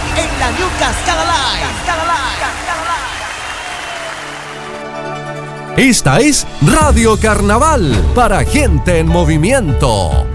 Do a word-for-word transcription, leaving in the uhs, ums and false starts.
en la New Cascada Live. Cascada Live. Esta es Radio Carnaval para gente en movimiento.